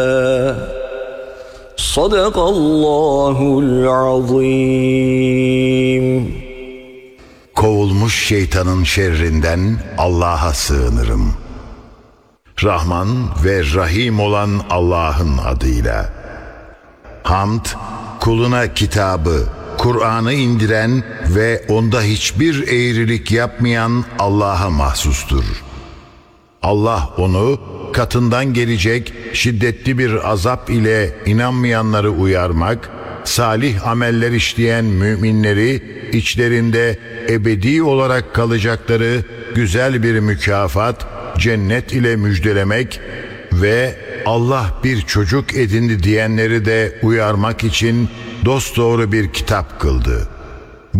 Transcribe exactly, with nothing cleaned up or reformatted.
Sadakallahul azim. Kovulmuş şeytanın şerrinden Allah'a sığınırım. Rahman ve Rahim olan Allah'ın adıyla. Hamd, kuluna kitabı, Kur'an'ı indiren ve onda hiçbir eğrilik yapmayan Allah'a mahsustur. Allah onu katından gelecek şiddetli bir azap ile inanmayanları uyarmak, salih ameller işleyen müminleri içlerinde ebedi olarak kalacakları güzel bir mükafat, cennet ile müjdelemek ve Allah bir çocuk edindi diyenleri de uyarmak için dosdoğru bir kitap kıldı.